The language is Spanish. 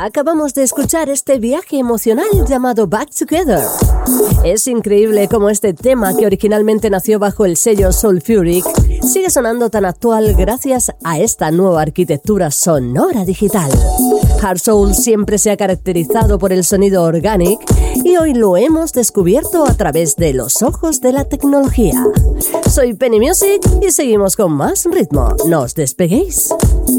Acabamos de escuchar este viaje emocional llamado Back Together. Es increíble cómo este tema, que originalmente nació bajo el sello Soulfuric, sigue sonando tan actual gracias a esta nueva arquitectura sonora digital. Hard Soul siempre se ha caracterizado por el sonido organic y hoy lo hemos descubierto a través de los ojos de la tecnología. Soy Penny Music y seguimos con más ritmo. No os despeguéis.